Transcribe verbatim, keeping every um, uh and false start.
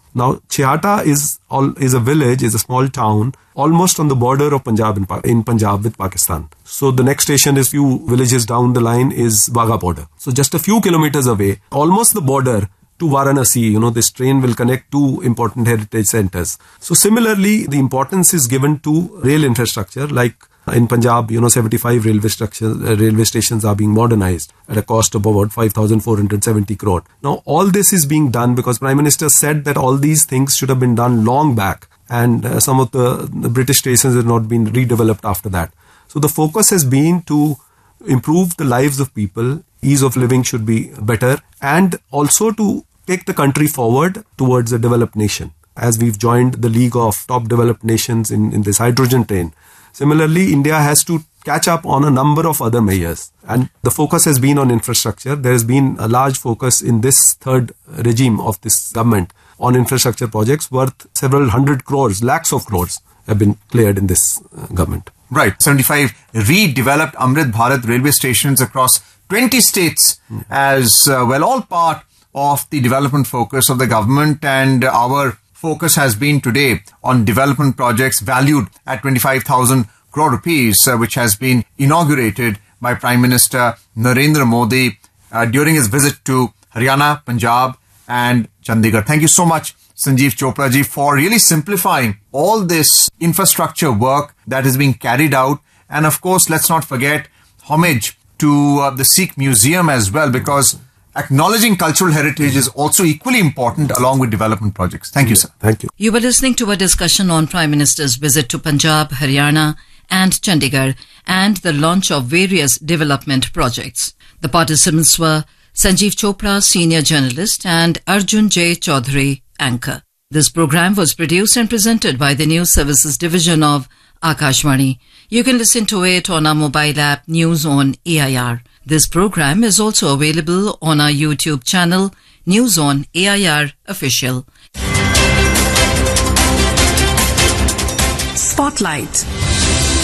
Now, Chihata is all, is a village, is a small town, almost on the border of Punjab in, in Punjab with Pakistan. So the next station is few villages down the line is Wagha border. So just a few kilometers away, almost the border to Varanasi, you know, this train will connect two important heritage centers. So similarly, the importance is given to rail infrastructure, like in Punjab, you know, seventy-five railway structures, uh, railway stations are being modernized at a cost of about five thousand four hundred seventy crore. Now, all this is being done because Prime Minister said that all these things should have been done long back, and uh, some of the, the British stations have not been redeveloped after that. So the focus has been to improve the lives of people, ease of living should be better, and also to take the country forward towards a developed nation, as we've joined the league of top developed nations in, in this hydrogen train. Similarly, India has to catch up on a number of other measures, and the focus has been on infrastructure. There has been a large focus in this third regime of this government on infrastructure projects worth several hundred crores, lakhs of crores have been cleared in this uh, government. Right, seventy-five redeveloped Amrit Bharat railway stations across twenty states mm. as uh, well, all part of the development focus of the government, and our focus has been today on development projects valued at twenty-five thousand crore rupees, uh, which has been inaugurated by Prime Minister Narendra Modi uh, during his visit to Haryana, Punjab and Chandigarh. Thank you so much, Sanjeev Chopra ji, for really simplifying all this infrastructure work that is being carried out. And of course, let's not forget homage to uh, the Sikh Museum as well, because acknowledging cultural heritage is also equally important along with development projects. Thank you, sir. Thank you. You were listening to a discussion on Prime Minister's visit to Punjab, Haryana and Chandigarh and the launch of various development projects. The participants were Sanjeev Chopra, senior journalist, and Arjun J. Chaudhary, anchor. This program was produced and presented by the News Services Division of Akashvani. You can listen to it on our mobile app News on A I R. This program is also available on our YouTube channel, News on A I R Official. Spotlight.